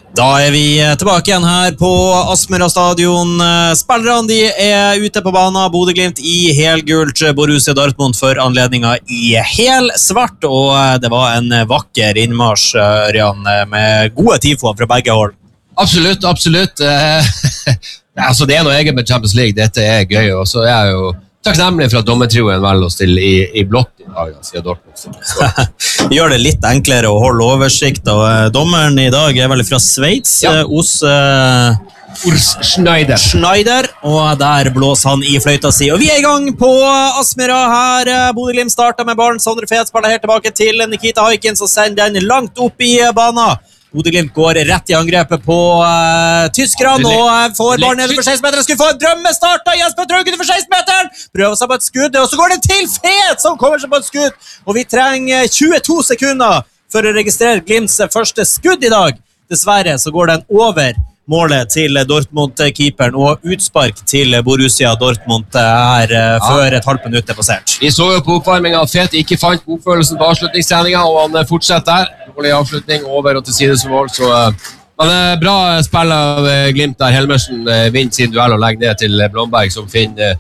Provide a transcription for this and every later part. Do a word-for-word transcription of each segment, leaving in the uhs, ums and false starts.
Da er vi tilbake igjen her på Aspmyra stadion. Spillerne de er ute på banen. Bodø-Glimt i helgult, Borussia Dortmund for anledningen i hel svart. Og det var en vakker innmarsj, Ørjan, med gode tifo fra begge hold. Absolutt, absolutt. altså, det er noe eget med Champions League. Dette er gøy, og så er jeg jo takknemlig for at dommertrioen velger å stille i, i blått i dag, sier Dortmund. Gjør det litt enklere å holde oversikt, og uh, dommeren i dag er vel fra Sveits, ja. uh, Os uh, Urs Schneider. Schneider, og der blåser han i fløyta si. Og vi er i gang på Aspmyra her. Uh, Bodø-Glimt starter med ballen. Sondre Fet spiller helt tilbake til Nikita Haikins og sender den langt opp i banen. Bodø-Glimt går rett i angrepet på uh, tyskerne og uh, får ballen nede for seksten meteren. Skulle få en drømmestart av Jesper Traugen for seksten meteren. Prøver seg på et skudd, og så går det til Fet som kommer seg på et skudd. Og vi trenger tjueto sekunder for å registrere Glimts første skudd i dag. Dessverre så går den over målet til Dortmund-keeperen og utspark til Borussia Dortmund her uh, ja. Før et halvt minutt er passert. Vi så jo på oppvarmingen at Fet ikke fant oppfølelsen på avslutningstreningen, og han fortsetter der. Dårlig avslutning over og til sides for mål, så uh, han er bra spill av uh, Glimt der. Helmersen uh, vinner sin duell og legger ned til Blomberg som finner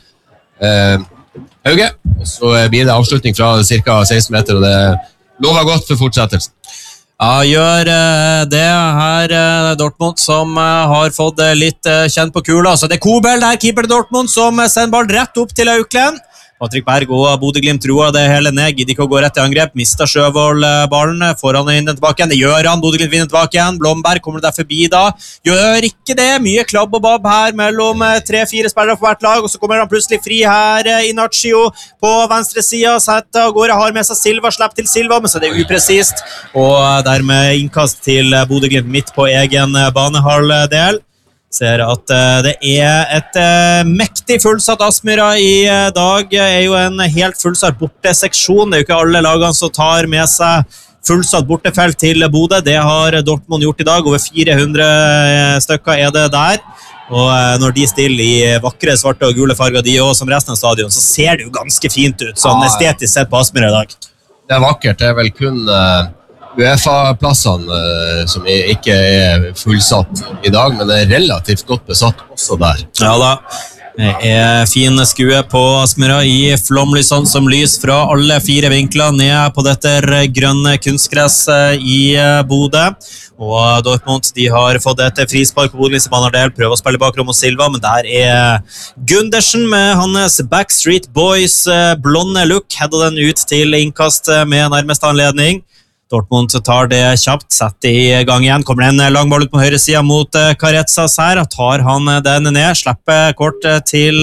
uh, Hauge, og så uh, blir det avslutning fra cirka seksten meter, og det lover godt for fortsettelsen. Ja, gjør uh, det her uh, Dortmund som uh, har fått uh, litt uh, kjent på kula. Så det er Kobel der, keeper til Dortmund, som uh, sender ball rett opp til Auklen. Patrik Berg og Bodø-Glimt roer det hele ned, gidder ikke å gå rett i angrep, mister Sjøvold ballen, får han inn den tilbake igjen, det gjør han, Bodø-Glimt vinner tilbake igjen, Blomberg kommer der forbi da, gjør ikke det, mye klabb og babb her mellom tre-fire spillere på hvert lag, og så kommer han plutselig fri her, Inacio på venstre siden, setter av gårde, har med seg Silva, slipper til Silva, men så er det upresist, og dermed innkast til Bodø-Glimt midt på egen banehalvdel. Ser at uh, det er et uh, mektig fullsatt Aspmyra i uh, dag. Er jo en helt fullsatt borteseksjon. Det er jo ikke alle lagene som tar med seg fullsatt bortefelt til Bodø. Det har Dortmund gjort i dag. Over fire hundre stykker er det der. Og uh, når de stiller i vakre, svarte og gule farger, de også som resten av stadion, så ser det jo ganske fint ut, sånn ah, estetisk sett på Aspmyra i dag. Det er vakkert. Det er vel kun... Uh UEFA-plassene uh, som ikke er fullsatt i dag, men det er relativt godt besatt også der. Ja da, det er fine skue på Aspmyra i flomlysene som lys fra alle fire vinkler ned på dette grønne kunstgresset i Bodø. Og Dortmund de har fått et frispark på Bodø-Glimts banehalvdel, prøver å spille bakrom hos Silva, men der er Gundersen med hans Backstreet Boys blonde look, header den ut til innkast med nærmeste anledning. Dortmund tar det kjapt, setter i gang igjen, kommer en lang ball ut på høyre siden mot Karetsas her, tar han den ned, slipper kort til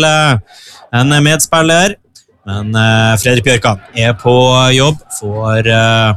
en medspiller, men Fredrik Bjørkan er på jobb, får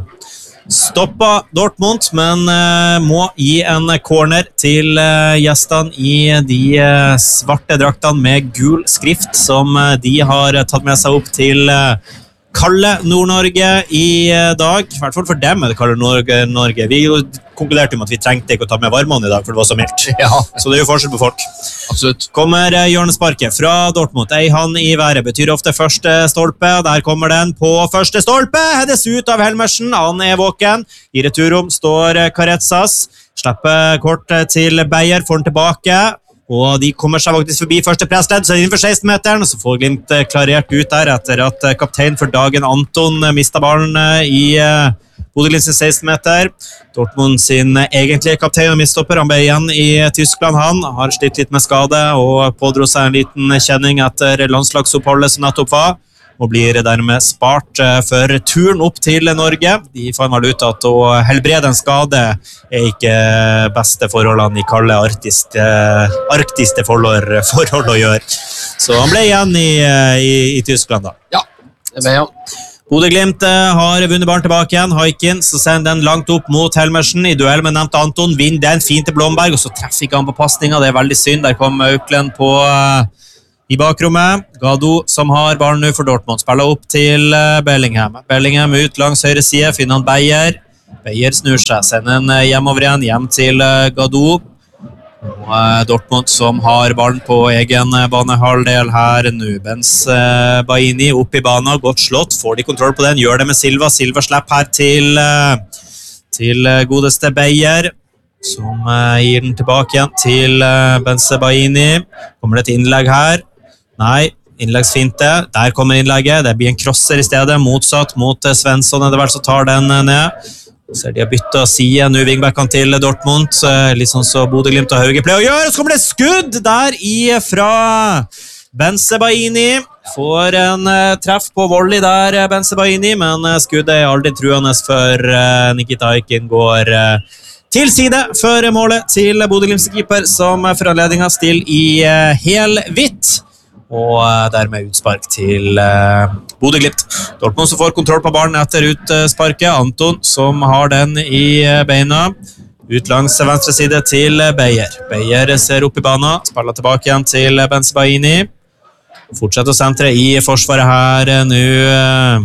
stoppa Dortmund, men må gi en corner til gjestene i de svarte draktene med gul skrift, som de har tatt med seg opp til kalde Nord-Norge i dag. I hvert fall for dem er det kalde Nord-Norge. Vi konkluderte om at vi trengte ikke å ta med varmånd i dag, for det var så mildt. Ja. Så det er jo forskjell på folk. Absolutt. Kommer hjørnesparket fra Dortmund. Ei hand i været betyr ofte første stolpe. Der kommer den på første stolpe. Hedes ut av Helmersen. Han er våken. I returrom står Karetsas. Slipper kort til Beyer. Får den tilbake. Og de kommer seg faktisk forbi første pressledd, så innenfor seksten meteren, og så får Glimt klarert ut der etter at kaptein for dagen Anton mistet ballen i Bodø-Glimts seksten meter. Dortmund sin egentlige kaptein og midtstopper, han ble igjen i Tyskland, han har slitt litt med skade og pådro seg en liten kjenning etter landslagsoppholdet som nettopp var, og blir dermed spart for turen opp til Norge. De fant vel ut at å helbrede en skade er ikke beste forholdene i kalde arktiske, arktiske forhold, forhold å gjøre. Så han ble igjen i, i, i Tyskland da. Ja, det ble han. Bodø-Glimt har vunnet barn tilbake igjen. Haikin, så sender den langt opp mot Helmersen. I duell med nevnte Anton, vinner den fint til Blomberg, og så treffer ikke han på passningen. Det er veldig synd. Der kom Auklen på... I bakrommet, Gado som har ballen nå for Dortmund, spiller opp til Bellingham. Bellingham ut langs høyre side, finner han Beyer. Beyer snur seg, sender den hjemover igjen, hjem til Gado. Og Dortmund som har ballen på egen banehalvdel her nå. Benz Baini opp i banen, godt slått, får de kontroll på den, gjør det med Silva. Silva slipper her til, til godeste Beyer. som uh, gir den tilbake igjen til uh, Bensebaini. Kommer det et innlegg her? Nei, innleggsfinte. Der kommer innlegget. Det blir en crosser i stedet, motsatt mot uh, Svensson. Det er vel som tar den uh, ned. Så de har byttet side, nå vingbackene til Dortmund, uh, litt sånn så Bodø Glimt og Hauge pleier å gjøre. Så kommer det skudd der i fra Bensebaini. Får en uh, treff på volley der, Bensebaini, men uh, skuddet er aldri truende før uh, Nikita Aikin går uh, til side før målet til Bodø Glimts keeper, som for anledningen stiller i uh, helhvitt, og uh, dermed utspark til uh, Bodø Glimt. Dortmund som får kontroll på ballen etter utsparket. Anton som har den i uh, beina. Ut langs venstre side til Beyer. Beyer ser opp i banen, spiller tilbake igjen til Bensebaini. Fortsetter å sentre i forsvaret her nå.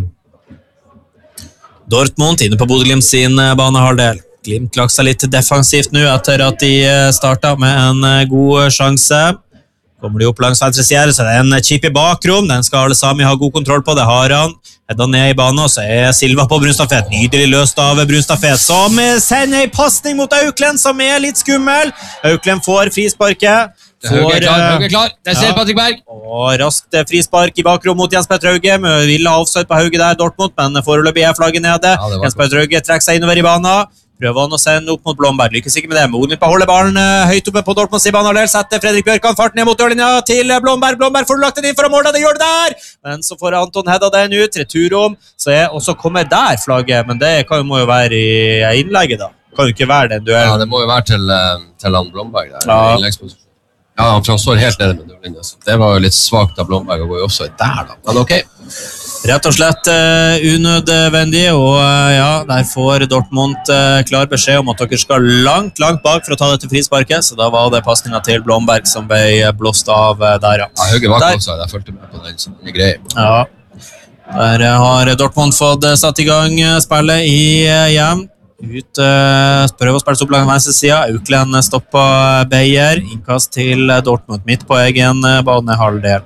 Dortmund inne på Bodø Glimt sin banehalvdel. Glimt lagt seg litt defensivt nå etter at de startet med en god sjanse. Kommer de opp langs venstre side, så det er en chip i bakrom. Den skal alle Sami ha god kontroll på, det har han. Hedda ned i banen, så er Silva på Brunstafet. Nydelig løst av Brunstafet, som sender en passning mot Auklend, som er litt skummel. Auklend får frisparket. Hauge er klar, Hauge er klar. Der ser ja. Patrick Berg. Og raskt frispark i bakrom mot Jens Petter Hauge. Ville ha offside på Hauge der, Dortmund, men foreløpig er flagget nede. Ja, Jens Petter Hauge trekker seg innover i banen. Prøver han å sende opp mot Blomberg. Lykkes ikke med det. Bodø Glimt holder ballen høyt oppe på Dortmunds banehalvdel. Setter Fredrik Bjørkan fart ned mot dørlinja til Blomberg. Blomberg får lagt den inn for å måle, det gjør det der! Men så får Anton hedda den ut. Returom. Så er også kommer der flagget, men det kan, må jo være i innlegget da. Kan jo ikke være den duellen. Ja, det må jo være til, til han Blomberg der. Ja. Innleggsposisjon. Ja, han står helt nede med dørlinja, så det var jo litt svagt av Blomberg å gå også der da. Men ok. Rett og slett uh, unødvendig, og uh, ja, der får Dortmund uh, klar beskjed om at dere skal langt, langt bak for å ta dette frisparket, så da var det passningen til Blomberg som ble blåst av uh, der, ja. Ja, Hauge var også, jeg følte med på den, så den er grei. Ja, der uh, har Dortmund fått uh, satt i gang uh, spillet i uh, hjem. Ut, uh, prøver å spille opp langs venstre siden. Auklend stopper Beyer. Innkast til Dortmund midt på egen uh, banehalvdel.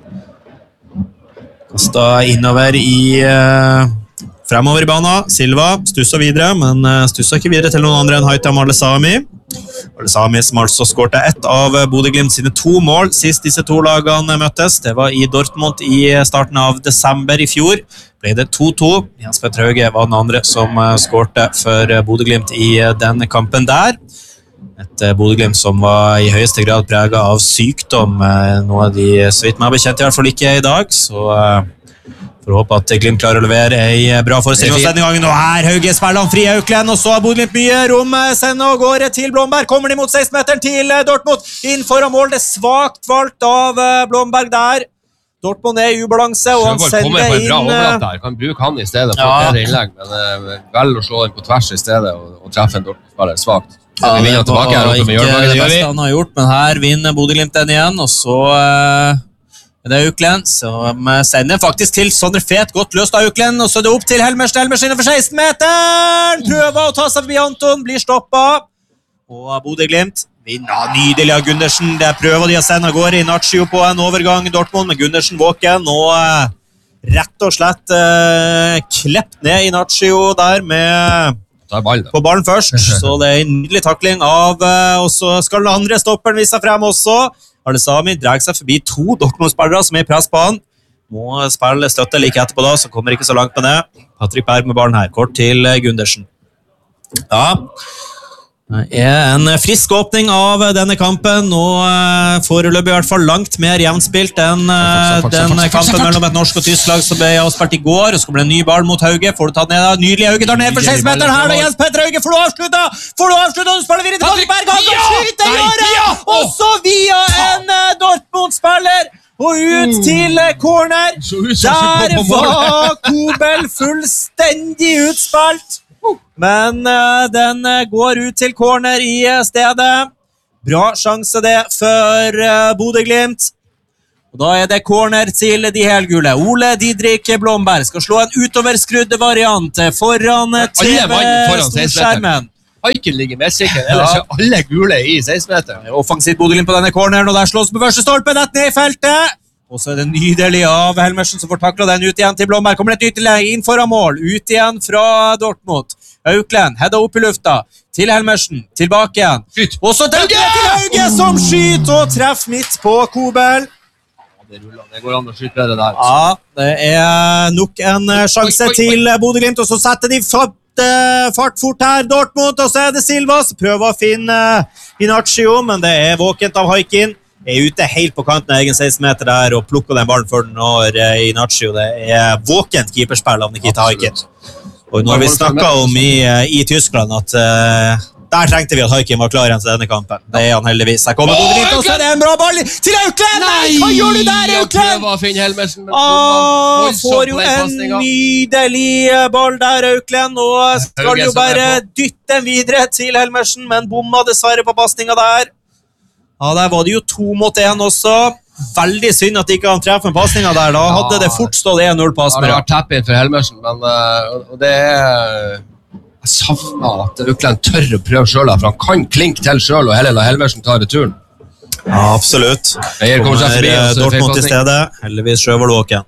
Kastet innover i uh, fremover i banen. Silva stusser videre, men uh, stusser ikke videre til noen andre enn Haitham Al-Sami. Al-Sami som altså skårte ett av Bodø Glimt sine to mål sist disse to lagene møttes. Det var i Dortmund i starten av desember i fjor. Ble det to to. Jens Petter Hauge var den andre som skårte for Bodø Glimt i den kampen der. Et Bodø Glimt som var i høyeste grad preget av sykdom. Noe de så vidt meg bekjent i hvert fall ikke i dag, så får håpe at Glimt klarer å levere en bra forestilling hos denne gangen. Og her Hauge spiller han fri Auklend, og så har Bodø Glimt mye rom. Sender og går til Blomberg. Kommer de mot seksten-meteren til Dortmund. Inn foran mål. Det er svagt valgt av Blomberg der. Dortmund er i ubalanse, og han sender inn... Der. Kan bruke han i stedet for ja. Det innlegg, men uh, vel å slå den på tvers i stedet og, og treffe en Dortmund-spiller svagt. Ja, vi vinner tilbake her oppe med Hjørnberg, det beste han har gjort, men her vinner Bodø Glimt den igjen, og så uh, er det Auklend, som sender faktisk til Sondre Fet, godt løst av Auklend, og så er det opp til Helmers, Helmers innenfor seksten-meteren, prøver å ta seg forbi Anton, blir stoppet, og Bodø Glimt vinner nydelig av Gundersen. Det prøver de å sende av gårde i Nacho på en overgang. Dortmund med Gundersen våken og uh, rett og slett uh, klept ned i Nacho der med ballen, på ballen først. Så det er en nydelig takling av uh, og så skal den andre stopperen vise seg frem også. Al-Sami drar seg forbi to Dortmund-spillere som er i press på han. Må spille støtte like etterpå da, så kommer ikke så langt med det. Patrick Berg med ballen her. Kort til uh, Gundersen. Ja, det er en frisk åpning av denne kampen, og uh, foreløpig i hvert fall langt mer jevnspilt enn uh, den kampen mellom et norsk og tysk lag som ble avspilt i går, og så kommer det en ny ball mot Hauge, får du tatt ned da, nydelig Hauge tar ned for seksten-meteren her, da Jens Petter Hauge, får du avslutta, får du avslutta, du spiller videre til Berg, han kan skyte, gjør det, og så via en uh, Dortmund-spiller, og ut til uh, corner, der var Kobel fullstendig utspilt. Men uh, den uh, går ut til corner i uh, stedet. Bra sjanse det for uh, Bodø Glimt. Og da er det corner til de helgule. Ole Didrik Blomberg skal slå en utoverskrudd variant foran T V-storskjermen. Aiken ligger med sikkert, ellers er alle gule i seksten-meteren. Offensivt Bodø Glimt på denne corneren, og der slås på første stolpe, dette ned i feltet. Og så er det nydelig av Helmersen som får taklet den ut igjen til Blomberg. Kommer det et nytt inn foran mål, ut igjen fra Dortmund. Auklend, hedda opp i lufta, til Helmersen, tilbake igjen. Skyt. Og så til Hauge som skyter og treffer midt på Kobel. Det ruller, det går an å skyte bedre der. Ja, det er nok en sjanse oi, oi, oi. til Bodø Glimt, og så setter de fart, fart fort her, Dortmund, og så er det Silva som prøver å finne Inacio, men det er våkent av Haikin. Er ute helt på kanten av egen seksten meter der og plukker den ballen før den når Inacio. Det er våkent keeperspill av Nikita Haikin. Og når vi snakket om i, i Tyskland at uh, der trengte vi at Haikin var klar igjen til denne kampen. Det er han heldigvis. Her kommer Bodø Glimt, og så er det en bra ball til Auklend! Nei, hva gjør du der, Auklend? Åh, får jo en nydelig ball der, Auklend, og skal jo bare dytte den videre til Helmersen, men bomma dessverre på passningen der. Ja, der var det jo to mot en også. Veldig synd at de ikke kan treffe en passningen der. Da hadde det fort stått en null på Aspmyra. Ja, det var tapp inn for Helmersen, men uh, det er... Jeg savner at Auklend tør å prøve selv, for han kan klinke til selv, og heller la Helmersen ta returen. Ja, absolutt. Kommer, kommer forbi, Dortmund til stedet. Heldigvis Sjøvold-Åken.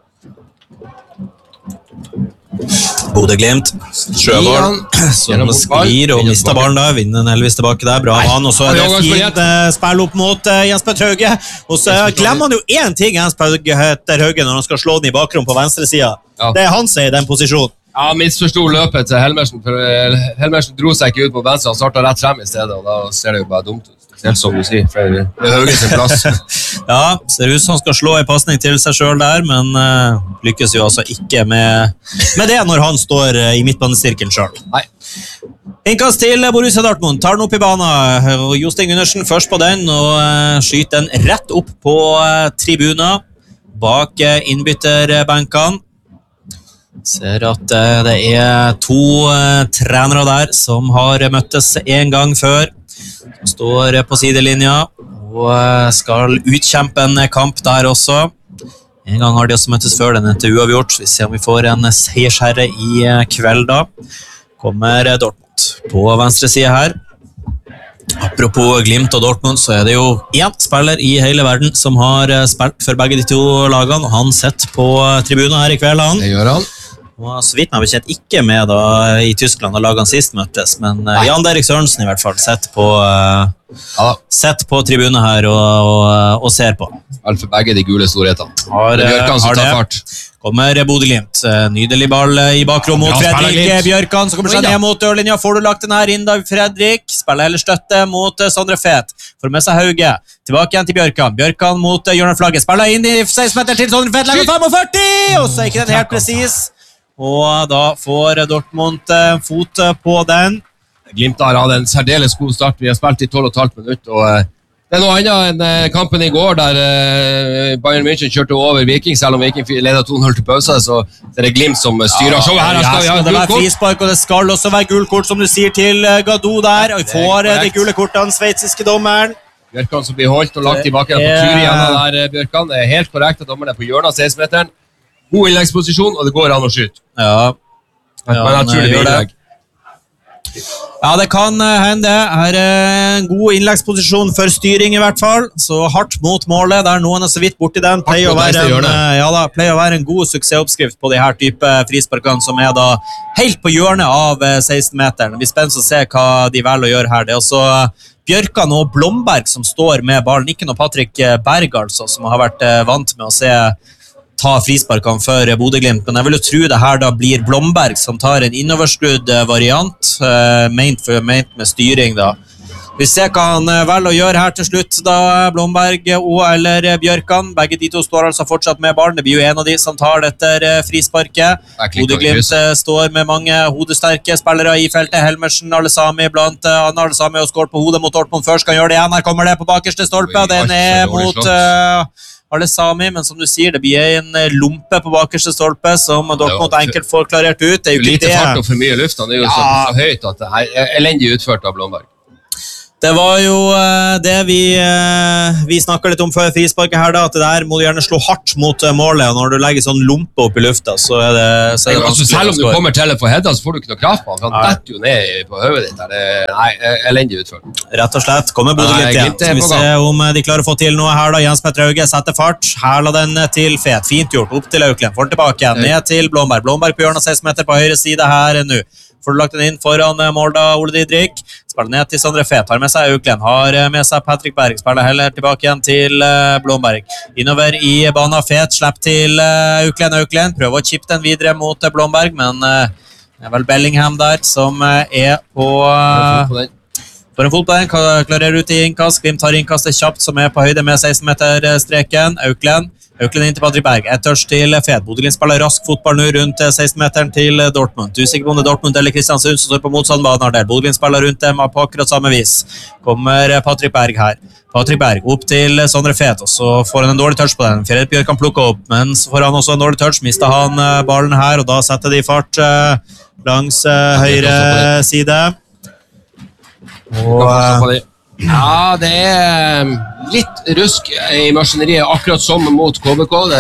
Bodø Glimt, Sjøvold, som sklir og mister ballen der, vinner heldigvis tilbake der, bra han, og så er det fint uh, spill opp mot uh, Jens Petter Hauge, og så glemmer han jo en ting, Jens Petter Hauge, når han skal slå den i bakrom på venstre siden. Ja. Det er han som er i den posisjonen. Ja, misforstod løpet til Helmersen, for Helmersen dro seg ikke ut på venstre, han startet rett frem i stedet, og da ser det jo bare dumt ut. Helt som du sier, for det er Hauge sin plass. Ja, ser ut som han skal slå en passning til seg selv der, men uh, lykkes jo altså ikke med, med det når han står uh, i midtbanesirkelen selv. Nei. Innkast til Borussia Dortmund, tar den opp i banen, og Jostein Gundersen først på den, og uh, skyter den rett opp på uh, tribunen, bak uh, innbytterbenkene. Ser at uh, det er to uh, trenere der som har møttes en gang før, som står på sidelinja og skal utkjempe en kamp der også. En gang har de også møttes før, den er til uavgjort. Vi ser om vi får en seiersherre i kveld da. Kommer Dortmund på venstre side her. Apropos Glimt og Dortmund, så er det jo én spiller i hele verden som har spilt for begge de to lagene, og han sitter på tribunen her i kveld. Han. Det gjør han. Og så vidt meg bekjent ikke med da, i Tyskland da lagene sist møttes, men uh, Jan Derek Sørensen i hvert fall sett på, uh, ja. sett på tribunen her og, og, og ser på. Alt for begge de gule storhetene. Har, Bjørkan som tar fart. Kommer Bodø Glimt. Nydelig ball i bakrom mot Fredrik Bjørkan, som kommer seg ned mot dørlinja. Får du lagt den her inn da, Fredrik? Spiller heller støtte mot Sondre Fet. Får med seg Hauge. Tilbake igjen til Bjørkan. Bjørkan mot Jørgen Flagge. Spiller inn i seksten meter til Sondre Fet. Legger femogførti! Og så er ikke den helt presis. Og da får Dortmund fot på den. Glimt har hatt en særdeles god start. Vi har spilt i tolv og et halvt minutt, og det er noe annet enn kampen i går, der Bayern München kjørte over Viking, selv om Viking ledet to null til pause, så det er Glimt som styrer. Ja, her, her skal vi ha det være frispark, og det skal også være gulkort, som du sier, til Gadou der, og vi får det, det gule kortet av den sveitsiske dommeren. Bjørkan som blir holdt og lagt tilbake på tur igjen der, Bjørkan. Det er helt korrekt at dommeren er på hjørnet av seksten meteren. God innleggsposisjon, og det går an å skyte. Ja. Men ja, jeg tror det blir innlegg. Ja, det kan hende. Her er en god innleggsposisjon for styring i hvert fall. Så hardt mot målet, der noen er så vidt borti den. Pleier å være en, ja, da, pleier å være en god suksessoppskrift på de her type frisparkene, som er da helt på hjørnet av seksten meteren. Vi er spent å se hva de velger å gjøre her. Det er også Bjørkan og Blomberg som står med ballen. Ikke noe Patrick Berg, altså, som har vært vant med å se ta frisparkene for Bodø Glimt, men jeg vil jo tro det her da blir Blomberg som tar en innoverskrudd variant, uh, ment, for, ment med styring da. Vi ser hva han velger å gjøre her til slutt da, Blomberg og eller Bjørkan. Begge de to står altså fortsatt med ballen. Det blir jo en av de som tar dette frisparket. Bodø Glimt står med mange hodesterke spillere i feltet. Helmersen, Alesami blant Anna Alesami og skår på hodet mot Dortmund. Først kan gjøre det igjen. Her kommer det på bakerste stolpe, og den er mot uh, Alesami, men som du sier, det blir en lompe på bakerste stolpe som Dortmund enkelt får klarert ut. Det er jo ikke lite fart og for mye luft, det er jo ja. så, så høyt at det er elendig utført av Blomberg. Det var jo uh, det vi, uh, vi snakket litt om før frisparket her da, at det der må du gjerne slå hardt mot uh, målet, og når du legger sånn lompe opp i lufta, så er det, så er det altså, selv om du kommer til å få hedda, så får du ikke noe kraft på han, for han detter jo ned på høyet ditt. Det er nei, elendig utført. Rett og slett, kommer Bodø Glimt igjen. Skal vi se om de klarer å få til noe her da. Jens Petter Hauge setter fart, her la den til Fet, fint gjort, opp til Auklend, får tilbake igjen, ned til Blomberg. Blomberg på hjørnet, seksten meter på høyre side her nå. får du lagt den inn foran Molda, Ole Didrik. Spiller ned til Sondre Fet, har med seg Auklen, har med seg Patrick Berg, spiller heller tilbake igjen til Blomberg. Innover i banen, Fet, slipp til Auklen, Auklen, prøver å chippe den videre mot Blomberg, men det er vel Bellingham der som er på... For en fot på den, klarer ut i innkast, Glimt har innkastet kjapt som er på høyde med seksten meter streken, Auklen. Auklen inn til Patrick Berg, ett touch til Fet. Bodø/Glimt spiller rask fotball nå rundt seksten meteren til Dortmund. Usikker på om det er Dortmund eller Kristiansund som står på motstand banen der. Bodø/Glimt spiller rundt dem på akkurat samme vis. Kommer Patrick Berg her. Patrick Berg opp til Sondre Fet, og så får han en dårlig touch på den. Fredrik Bjørk kan plukke opp, men så får han også en dårlig touch. Mister han ballen her, og da setter de fart langs høyre side. Og... Ja, det er litt rusk i maskineriet, akkurat som mot K B K. Det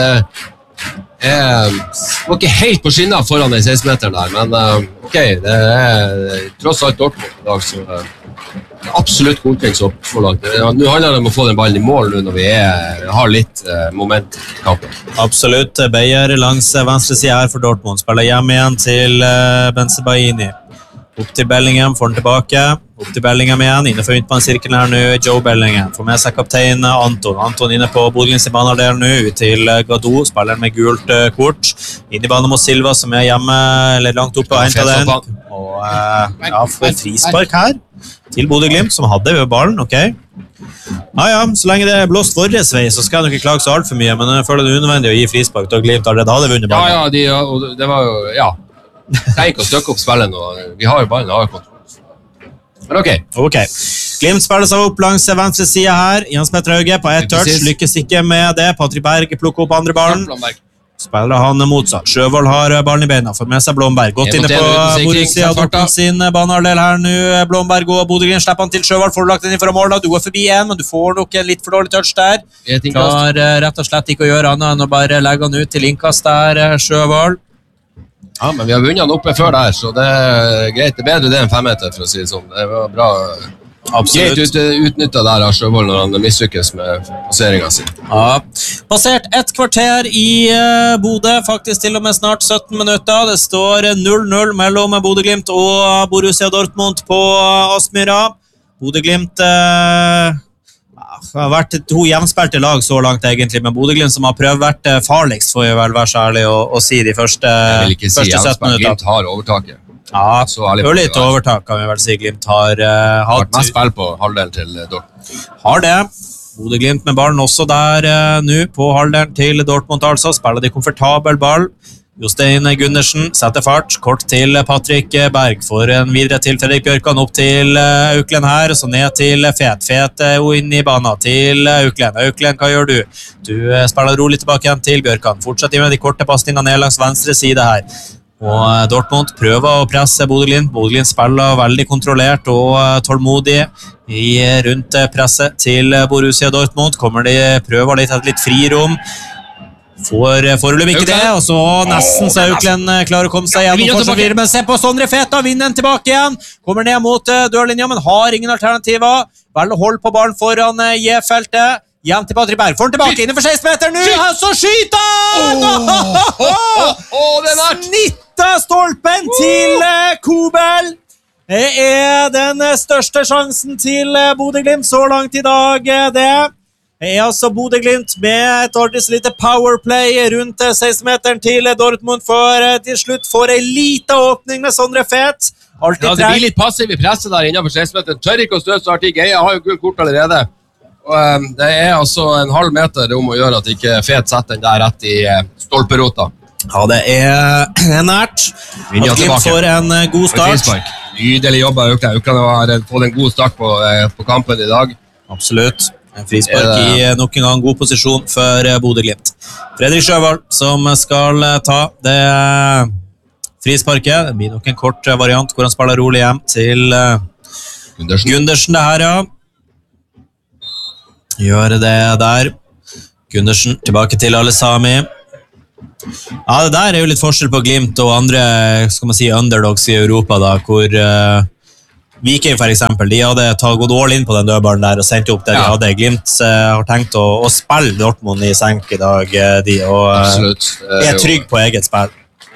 er, var ikke helt på skinna foran den seksten meteren der, men uh, ok, det er tross alt Dortmund i dag, så uh, absolutt konkurrens opp for langt. Nå handler det om å få den ballen i mål nå når vi er, har litt uh, moment i kampen. Absolutt, Beyer langs venstre side her for Dortmund, spiller hjem igjen til uh, Benzebaini. Opp til Bellingham, får den tilbake. Opp til Bellingham igjen, innenfor midtbanesirkelen her nå, Joe Bellingham. Får med seg kaptein Anton. Anton inne på Bodø/Glimt i banen nå, ut til Gadot, spiller med gult uh, kort. Inn i banen mot Silva, som er hjemme, eller langt oppe og hentet den. Og uh, ja, får frispark her til Bodø/Glimt, som hadde jo ballen, ok. Ja, ja, så lenge det er blåst våres vei, så skal jeg nok ikke klage så alt for mye, men jeg føler det er unødvendig å gi frispark, da Glimt allerede hadde vunnet ballen. Ja, ja, de, og det var jo, ja. Jeg trenger ikke å støkke opp spillet nå. Vi har jo ballen, har kontroll. Men ok. Ok. Glimt spiller seg opp langs venstre side her. Jens Petter Hauge på ett touch. Lykkes ikke med det. Patrick Berg plukker opp andre ballen. Spiller han motsatt. Sjøvold har ballen i beina. Får med seg Blomberg. Gått inne på Borussia Dortmund sin banehalvdel her nå. Blomberg og Bodø/Glimt slipper han til Sjøvold. Får du lagt den inn fra mål da. Du går forbi en, men du får nok en litt for dårlig touch der. Klar rett og slett ikke å gjøre annet enn å bare legge han ut til innkast der, Sjøvold. Ja, men vi har vunnet han oppe før der, så det er greit. Det er bedre det enn fem meter, for å si det sånn. Det var bra. Absolutt. Greit ut, utnyttet der av Sjøvold når han mislykkes med passeringen sin. Ja. Passert ett kvarter i uh, Bodø, faktisk til og med snart sytten minutter. Det står null null mellom Bodø/Glimt og Borussia Dortmund på Aspmyra. Bodø/Glimt... Uh, Det har vært to jevnspilte lag så langt egentlig, men Bodø/Glimt som har prøvd vært farligst, får jeg vel være så ærlig å, å si de første, jeg vil ikke si sytten minutter. Glimt har overtaket. Ja, det er litt overtak kan vi vel si. Glimt har uh, hatt... Vært mest spill på halvdelen til Dortmund. Har det. Bodø/Glimt med ballen også der uh, nå på halvdelen til Dortmund altså. Spiller de komfortabel ball. Jostein Gundersen setter fart, kort til Patrick Berg, får en videre til Fredrik Bjørkan, opp til Auklen her, så ned til Fet, Fet og inn i banen til Auklen. Auklen, hva gjør du? Du spiller rolig tilbake igjen til Bjørkan, fortsetter med de korte passningene ned langs venstre side her. Og Dortmund prøver å presse Bodø/Glimt. Bodø/Glimt spiller veldig kontrollert og tålmodig i rundt presset til Borussia Dortmund. Kommer de, prøver litt, litt frirom. Får foreløpig ikke det, og så nesten så Auklen klarer å komme seg gjennom forsvarslinjen, men se på Sondre Fet da, vinner den tilbake igjen, kommer ned mot dørlinja, men har ingen alternativer, vel hold på ballen foran J-feltet, hjem til Patrick Berg, får den tilbake, innenfor seksten meter nå, så skyter han! Snittet stolpen til Kobel, det er den største sjansen til Bodø/Glimt så langt i dag, det er altså Bodø/Glimt med et ordentlig lite powerplay rundt seksten meteren til Dortmund, for til slutt får en liten åpning med Sondre Fet. Ja, det blir litt passiv i presset der innenfor seksten meteren. Tør ikke å støte så hardt i Geia, har jo gul kort allerede. Og, um, det er altså en halv meter om å gjøre at ikke Fet setter den der rett i uh, stolperota. Ja, det er nært. Glimt får en god start. Nydelig jobb av Aukland. Aukland har fått en god start på, uh, på kampen i dag. Absolutt. En frispark i nok en gang god posisjon for Bodø/Glimt. Fredrik Sjøvold som skal ta det frisparket. Det blir nok en kort variant hvor han spiller rolig hjem til Gundersen. Gundersen det her, ja. Gjør det der. Gundersen tilbake til Alesami. Ja, det der er jo litt forskjell på Glimt og andre, skal man si, underdogs i Europa da, hvor... Uh, Viking for eksempel, de hadde tatt gått all inn på den dødballen der og sendt opp det ja. De hadde. Glimt uh, har tenkt å, å spille Dortmund i senk i dag, de, og uh, er trygg på eget spill.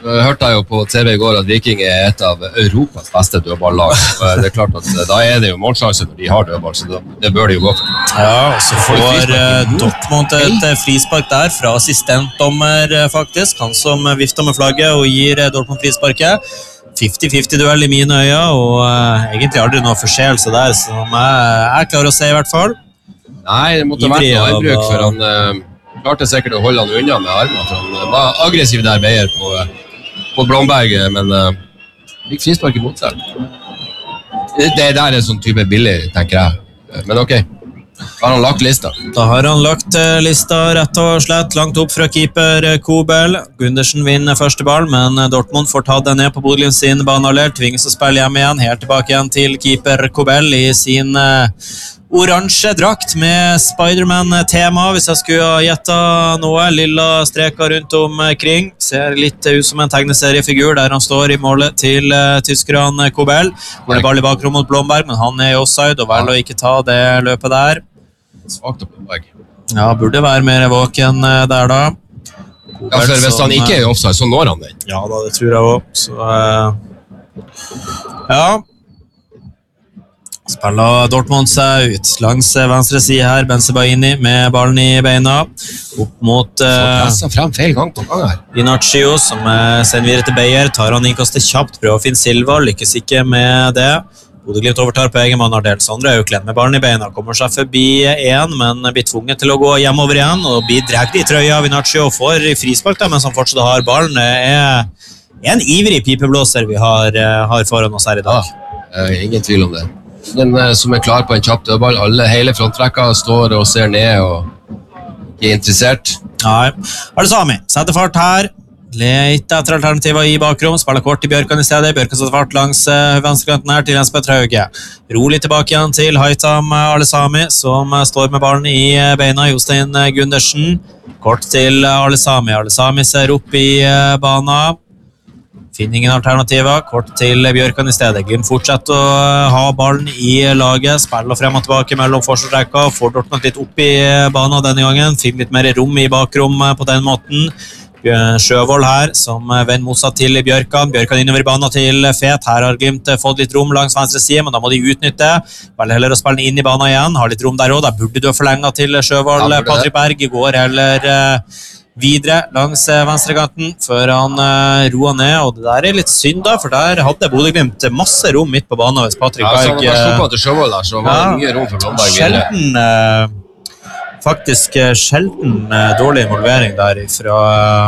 Jeg hørte jo på T V i går at Viking er et av Europas beste dødballag. Det er klart at da er det jo målsjanse når de har dødball, så det, det bør de jo gå for. Ja, og så får Dortmund et frispark der fra assistentdommer faktisk, han som vifter med flagget og gir Dortmund frisparket. femti femti duell i mine øyne, og uh, egentlig aldri noe forseelse der, som jeg, jeg klarer å se i hvert fall. Nei, det måtte vært noe innbruk, for han uh, klarte sikkert å holde han unna med armene, for han var aggressiv der Beyer på, på Blomberg, men uh, fikk frispark imot seg. Det, det der er sånn type billig, tenker jeg. Men ok, har han lagt lista? Da har han lagt uh, lista rett og slett langt opp fra keeper uh, Kobel. Gundersen vinner første ball, men uh, Dortmund får tatt den ned på Bodø Glimt sin banehalvdel, tvinges å spille hjem igjen, helt tilbake igjen til keeper Kobel i sin uh, oransje drakt med Spider-Man-tema, hvis jeg skulle ha gjettet noe. Lilla streker rundt omkring. Ser litt ut som en tegneseriefigur der han står i målet til uh, tyskerne Kobel. Hvor det ball i bakrom mot Blomberg, men han er i offside og velger å ikke ta det løpet der. Svagt opp Blomberg. Ja, burde være mer våken uh, der da. Kobel, ja, for hvis som, han ikke er i offside, så når han den. Ja, da, det tror jeg også. Så, uh, ja. Spiller Dortmund seg ut langs venstre side her, Bensebaini med ballen i beina opp mot uh, frem feil gang på gang her. Dinaccio, som uh, sender videre til Beyer, tar han innkastet kjapt, prøver å finne Silva, lykkes ikke med det. Bodø Glimt overtar på egen manardel. Sondre Auklend med ballen i beina, kommer seg forbi en, men blir tvunget til å gå hjemover igjen, og blir dregt i trøya av Dinaccio og får frispark da, mens han fortsatt har ballen. Det er en ivrig pipeblåser vi har, uh, har foran oss her i dag. Ja, ingen tvil om det. Den som er klar på en kjapp dødball. Alle, hele frontrekka står og ser ned og ikke er interessert. Nei, Al-Sami setter fart her. Leter etter alternativer i bakrom. Spiller kort til Bjørkan i stedet. Bjørkan setter fart langs uh, venstrekanten her til Jens Petter Hauge. Rolig tilbake igjen til Haitam Al-Sami, som uh, står med ballen i uh, beina. Jostein Gundersen. Kort til uh, Al-Sami. Al-Sami ser opp i uh, bana. Finner ingen alternativer, kort til Bjørkan i stedet. Glimt fortsetter å ha ballen i laget, spiller frem og tilbake mellom forsvarsrekka, får Dortmund litt opp i banen denne gangen, finner litt mer rom i bakrom på den måten. Sjøvold her, som vender motsatt til Bjørkan. Bjørkan innover i banen til Fet. Her har Glimt fått litt rom langs venstre side, men da må de utnytte. Velger heller å spille den inn i banen igjen, har litt rom der også. Da burde du ha forlenget til Sjøvold. Ja, Patrick Berg går heller videre langs venstrekanten før han uh, roer ned, og det der er litt synd da, for der hadde Bodø Glimt masse rom midt på banen hvis Patrick Berg... Ja, så han var til Sjøvold der, så var det mye rom for Blomberg. Sjelden, uh, faktisk uh, sjelden uh, dårlig involvering der fra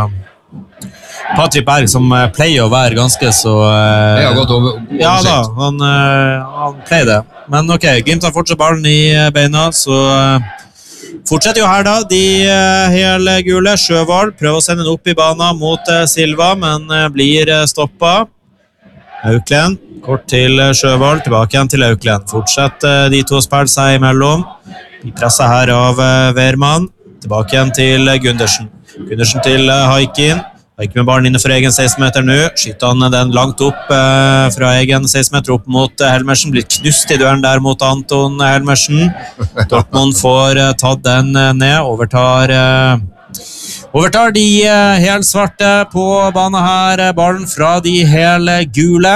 uh, Patrick Berg, som uh, pleier å være ganske så... Uh, det har gått over, over ja da, han, uh, han pleier det. Men ok, Glimt har fortsatt ballen i uh, beina, så... Uh, Fortsetter jo her da, de uh, hele gule. Sjøvold prøver å sende den opp i banen mot uh, Silva, men uh, blir uh, stoppet. Auklend, kort til uh, Sjøvold, tilbake igjen til Auklend. Fortsetter uh, de to spiller seg imellom. De presser her av uh, Wehrmann, tilbake igjen til uh, Gundersen. Gundersen til uh, Haikin. Haikin med ballen innenfor egen seksten meter nå. Skyter han den langt opp uh, fra egen seksten meter opp mot uh, Helmersen. Blir knust i døren der mot Anton Helmersen. Dortmund får uh, tatt den uh, ned. Overtar, uh, overtar de uh, helsvarte på banen her. Uh, ballen fra de hele gule.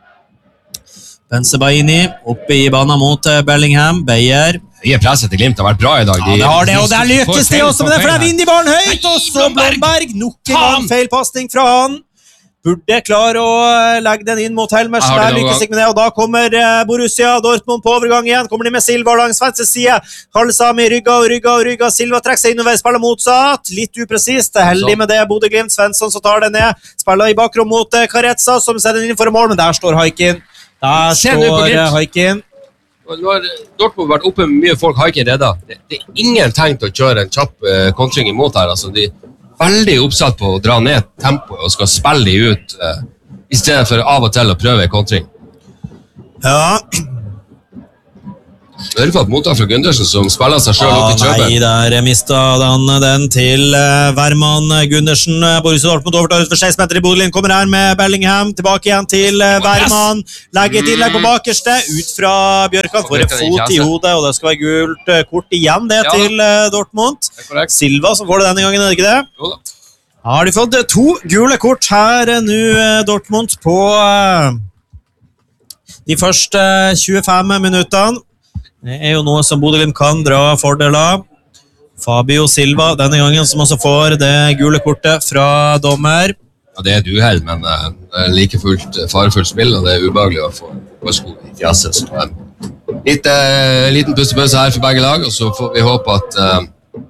Bensebaini oppe i banen mot uh, Bellingham. Beyer. De er presset til Glimt har vært bra i dag. De, ja, det har det, og der lykkes de også med det, for der vinner de ballen høyt, og så Blomberg, nok en gang feilpasning fra han. Burde klare å legge den inn mot Helmersen, der lykkes ikke med det, og da kommer Borussia Dortmund på overgang igjen, kommer de med Silva langs venstre side, Al-Sami rygga og rygga og rygga, Silva trekker seg innover, spiller motsatt, litt upresist, heldig med det, Bodø Glimt, Svensson som tar det ned, spiller i bakrom mot Karetsa, som setter den inn for mål, men der står Haikin, der står Haikin. Når Dortmund har vært oppe med mye folk, har ikke redda. Det, det er ingen tegn til å kjøre en kjapp uh, kontring imot her. Altså, de er veldig oppsatt på å dra ned tempoet og skal spille de ut uh, i stedet for av og til å prøve en kontring. Ja. Det er fått mottak fra Gundersen som spiller seg selv opp i kjøpet. Nei, der mistet han den til uh, Wehrmann Gundersen. Borussia Dortmund overtar ut for seksten meter i Bodø Glimt. Kommer her med Bellingham. Tilbake igjen til uh, Wehrmann. Legger et innlegg på bakerste. Ut fra Bjørkan. Får en fot i hodet, og det skal være gult uh, kort igjen det ja, til uh, Dortmund. Silva som får det denne gangen, er det ikke det? Jo da. Har de fått to gule kort her nå, Dortmund, på de første tjuefem minuttene. Det er jo noe som Bodø-Glimt kan dra fordel av. Fabio Silva denne gangen som også får det gule kortet fra dommer. Ja, det er et uheld, men uh, like fullt farefullt spill, og det er ubehagelig å få, få sko i fjaset. Så uh, litt, uh, liten pustepause her for begge lag, og så får vi håpe at uh,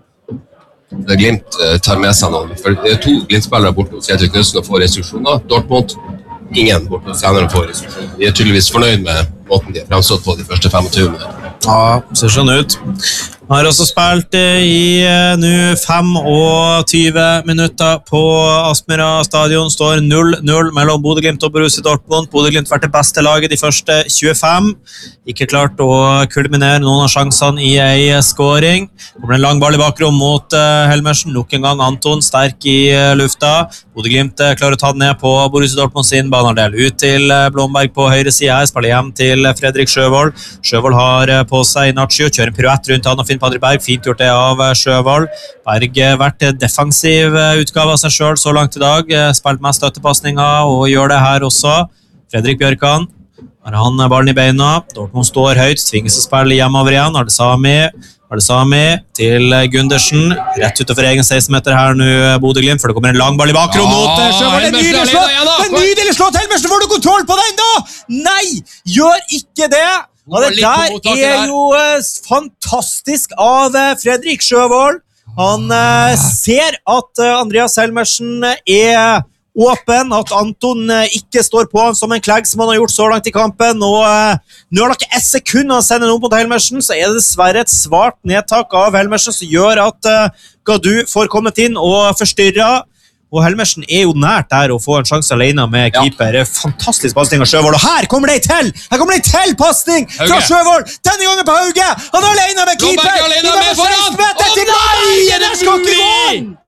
Glimt uh, tar med seg noen. For det er to Glimt-spillere borte hos Kjetil Knudsen og får instruksjoner. Dortmund, ingen borte hos treneren får instruksjoner. De er tydeligvis fornøyd med måten de har fremstått på de første femogtyve minutter. Ja, ser sånn ut. Har også spilt i uh, nå femogtyve minutter på Aspmyra stadion. Står null null mellom Bodø-Glimt og Borussia Dortmund. Bodø-Glimt vært det beste laget de første tjuefem. Ikke klart å kulminere noen av sjansene i en scoring. Kommer en lang ball i bakrom mot uh, Helmersen. Nok en gang Anton, sterk i uh, lufta. Bodø-Glimt uh, klarer å ta den ned på Borussia Dortmund sin banehalvdel. Ut til uh, Blomberg på høyre side her. Spiller hjem til Fredrik Sjøvold. Sjøvold har uh, på seg Nacho. Kjører en piruett rundt han og finner Padre Berg, fint gjort det av Sjøvold. Berg vært defensiv utgave av seg selv så langt i dag, spilt mest støttepasninger og gjør det her også. Fredrik Bjørkan, har han ballen i beina, Dortmund står høyt, tvinges å spille hjemover igjen, har det Sami, har det Sami til Gundersen, rett utenfor egen seksten meter her nå Bodø-Glimt, for det kommer en lang ball i bakrom mot Sjøvold. Det er nydelig slått, det er nydelig slått, Helmersen, får du kontroll på den da? Nei, gjør ikke det! Ja, det der er jo uh, fantastisk av uh, Fredrik Sjøvold. Han uh, ser at uh, Andreas Helmersen er åpen, at Anton uh, ikke står på han som en klegg som han har gjort så langt i kampen, og uh, nå har det ikke ett sekund han sender noen mot Helmersen, så er det dessverre et svart nedtak av Helmersen som gjør at uh, Gadu får kommet inn og forstyrret. Og Helmersen er jo nært der å få en sjanse alene med keeper. Ja. Fantastisk passning av Sjøvold. Og her kommer det til! Her kommer det til passning fra Sjøvold! Denne gangen på Hauge! Han er alene med keeper! Blomberg alene med foran! Å nei! Det skal ikke gå!